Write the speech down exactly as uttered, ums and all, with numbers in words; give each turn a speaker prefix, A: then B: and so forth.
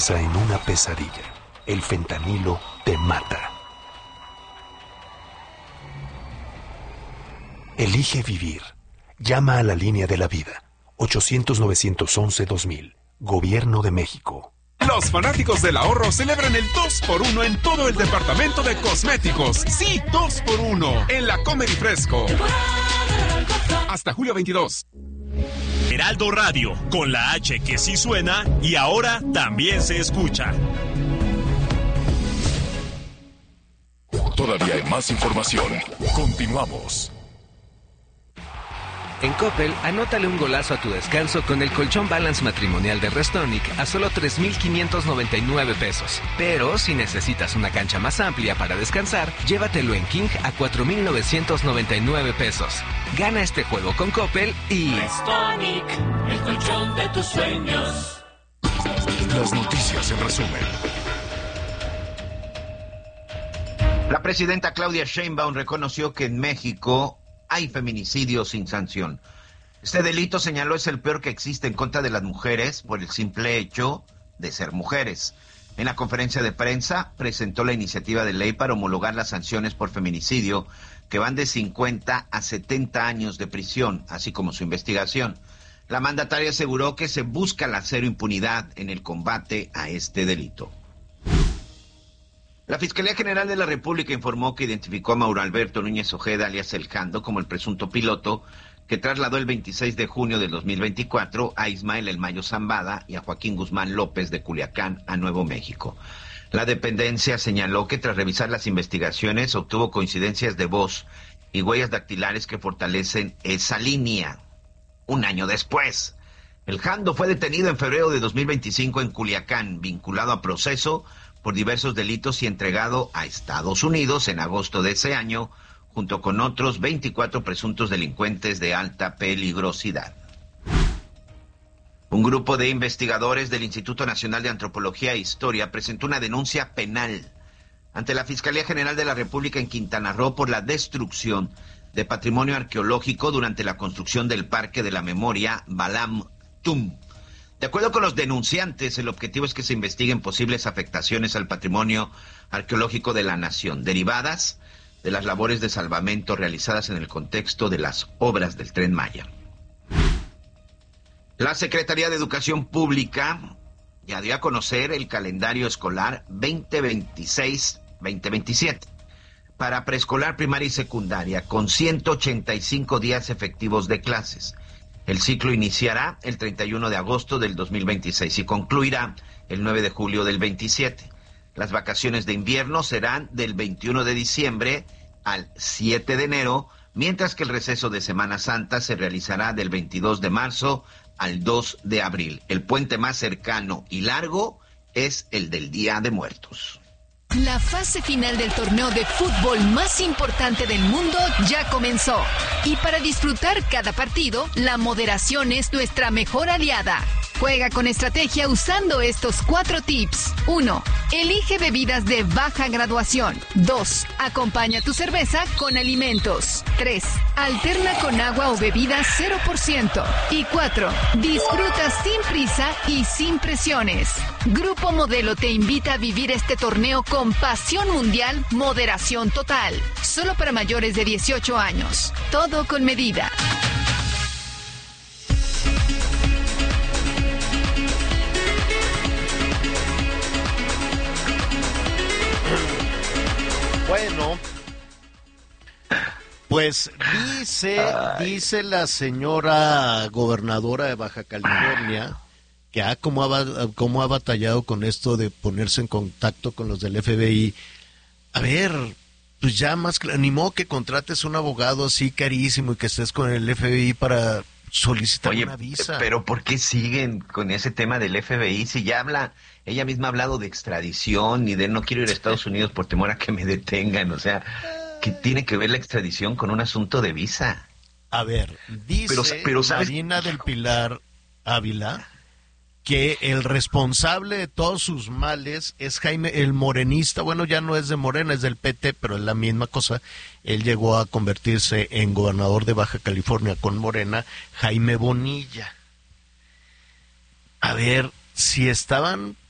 A: En una pesadilla, el fentanilo te mata. Elige vivir. Llama a la línea de la vida. ochocientos, novecientos once, dos mil. Gobierno de México.
B: Los fanáticos del ahorro celebran el dos por uno en todo el departamento de cosméticos. Sí, dos por uno en la Comer y Fresco. Hasta julio veintidós.
C: Heraldo Radio, con la H que sí suena y ahora también se escucha.
D: Todavía hay más información. Continuamos.
E: En Coppel, anótale un golazo a tu descanso con el colchón Balance matrimonial de Restonic a solo tres mil quinientos noventa y nueve pesos. Pero si necesitas una cancha más amplia para descansar, llévatelo en King a cuatro mil novecientos noventa y nueve pesos. Gana este juego con Coppel y...
F: Restonic, el colchón de tus sueños.
D: Las noticias en resumen.
G: La presidenta Claudia Sheinbaum reconoció que en México hay feminicidio sin sanción. Este delito, señaló, es el peor que existe en contra de las mujeres por el simple hecho de ser mujeres. En la conferencia de prensa presentó la iniciativa de ley para homologar las sanciones por feminicidio, que van de cincuenta a setenta años de prisión, así como su investigación. La mandataria aseguró que se busca la cero impunidad en el combate a este delito. La Fiscalía General de la República informó que identificó a Mauro Alberto Núñez Ojeda, alias El Jando, como el presunto piloto que trasladó el veintiséis de junio del dos mil veinticuatro a Ismael El Mayo Zambada y a Joaquín Guzmán López de Culiacán a Nuevo México. La dependencia señaló que tras revisar las investigaciones obtuvo coincidencias de voz y huellas dactilares que fortalecen esa línea. Un año después, El Jando fue detenido en febrero de dos mil veinticinco en Culiacán, vinculado a proceso por diversos delitos y entregado a Estados Unidos en agosto de ese año, junto con otros veinticuatro presuntos delincuentes de alta peligrosidad. Un grupo de investigadores del Instituto Nacional de Antropología e Historia presentó una denuncia penal ante la Fiscalía General de la República en Quintana Roo por la destrucción de patrimonio arqueológico durante la construcción del Parque de la Memoria Balam Tum. De acuerdo con los denunciantes, el objetivo es que se investiguen posibles afectaciones al patrimonio arqueológico de la nación, derivadas de las labores de salvamento realizadas en el contexto de las obras del Tren Maya. La Secretaría de Educación Pública ya dio a conocer el calendario escolar veinte veintiséis veinte veintisiete para preescolar, primaria y secundaria, con ciento ochenta y cinco días efectivos de clases. El ciclo iniciará el treinta y uno de agosto del dos mil veintiséis y concluirá el nueve de julio del veintisiete. Las vacaciones de invierno serán del veintiuno de diciembre al siete de enero, mientras que el receso de Semana Santa se realizará del veintidós de marzo al dos de abril. El puente más cercano y largo es el del Día de Muertos.
H: La fase final del torneo de fútbol más importante del mundo ya comenzó. Y para disfrutar cada partido, la moderación es nuestra mejor aliada. Juega con estrategia usando estos cuatro tips. uno. Elige bebidas de baja graduación. dos. Acompaña tu cerveza con alimentos. tres. Alterna con agua o bebidas cero por ciento. Y cuatro. Disfruta sin prisa y sin presiones. Grupo Modelo te invita a vivir este torneo con pasión mundial, moderación total. Solo para mayores de dieciocho años. Todo con medida.
I: Bueno, pues dice, dice la señora gobernadora de Baja California que ha como, ha como ha batallado con esto de ponerse en contacto con los del F B I. A ver, pues ya más, ni modo que contrates un abogado así carísimo y que estés con el F B I para solicitar
G: Oye,
I: una visa.
G: Pero ¿por qué siguen con ese tema del F B I? Si ya habla, ella misma ha hablado de extradición y de no quiero ir a Estados Unidos por temor a que me detengan. O sea, ¿qué tiene que ver la extradición con un asunto de visa?
I: A ver, dice
G: pero, pero, ¿sabes?
I: Marina del Pilar Ávila que el responsable de todos sus males es Jaime, el morenista, bueno, ya no es de Morena, es del P T, pero es la misma cosa. Él llegó a convertirse en gobernador de Baja California con Morena, Jaime Bonilla. A ver, si estaban